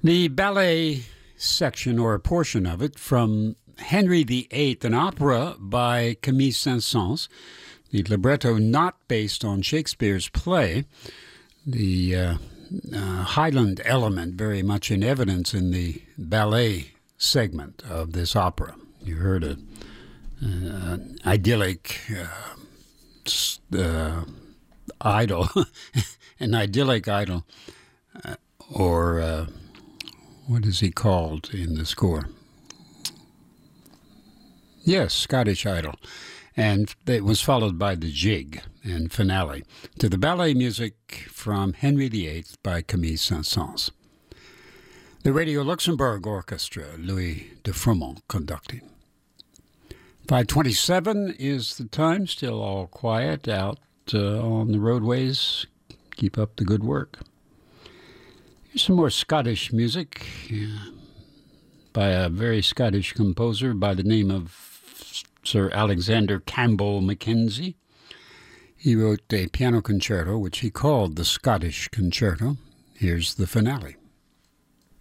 The ballet section, or a portion of it, from Henry VIII, an opera by Camille Saint-Saëns, the libretto not based on Shakespeare's play, the Highland element very much in evidence in the ballet segment of this opera. You heard an idyllic idyll, an idyllic idyll, or what is he called in the score? Yes, Scottish Idol. And it was followed by the jig and finale to the ballet music from Henry VIII by Camille Saint-Saëns. The Radio Luxembourg Orchestra, Louis de Fremont conducting. 5:27 is the time, still all quiet out on the roadways. Keep up the good work. Here's some more Scottish music by a very Scottish composer by the name of Sir Alexander Campbell Mackenzie. He wrote a piano concerto, which he called the Scottish Concerto. Here's the finale.